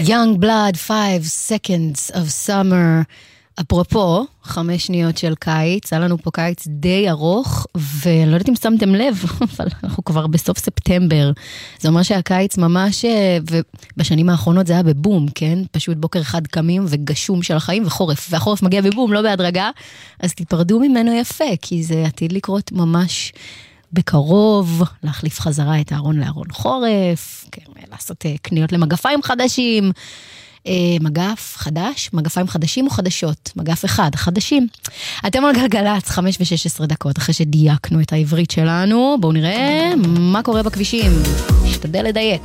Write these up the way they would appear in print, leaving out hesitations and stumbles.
Young Blood, 5 Seconds of Summer. אפרופו, 5 שניות של קיץ, היה לנו פה קיץ די ארוך, ולא יודעת אם שמתם לב, אבל אנחנו כבר בסוף ספטמבר. זה אומר שהקיץ ממש, ובשנים האחרונות זה היה בבום, כן? פשוט בוקר אחד קמים וגשום של החיים וחורף, והחורף מגיע בבום, לא בהדרגה, אז תיפרדו ממנו יפה, כי זה עתיד לקרות ממש בקרוב, להחליף חזרה את הארון לארון חורף, כן, לעשות קניות למגפיים חדשים, מגף חדש, מגפיים חדשים או חדשות? מגף אחד, חדשים. אתם על גלגלץ, 5:16, אחרי שדייקנו את העברית שלנו. בואו נראה מה קורה בכבישים. נשתדל לדייק.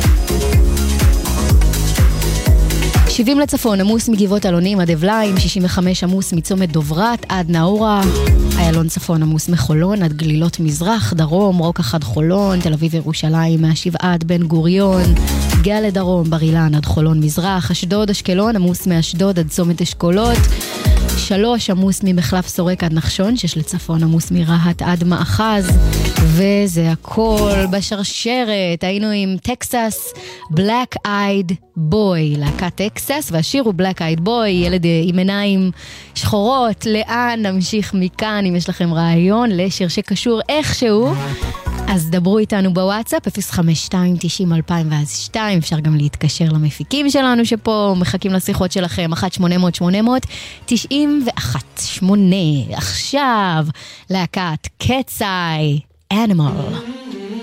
70 לצפון, עמוס מגבעות אלונים עד אבליים, 65 עמוס מצומת דוברת עד נאורה, איילון צפון עמוס מחולון עד גלילות מזרח, דרום, רוק אחד חולון, תל אביב ירושלים, מהשבעה עד בן גוריון, גאה לדרום, בר אילן עד חולון מזרח, אשדוד אשקלון עמוס מאשדוד עד צומת אשכולות, 3 עמוס ממחלף סורק עד נחשון, 6 לצפון עמוס מרהט עד מאחז, וזה הכל בשרשרת. היינו עם טקסס, Black Eyed Boy, להקת טקסס, והשיר הוא Black Eyed Boy, ילד עם עיניים שחורות. לאן נמשיך מכאן? אם יש לכם רעיון לשיר שקשור איכשהו, אז דברו איתנו בוואטסאפ, 052-90-2002, אפשר גם להתקשר למפיקים שלנו שפה, מחכים לשיחות שלכם, 1-800-800-91-8. עכשיו, להקת קצאי, Animal.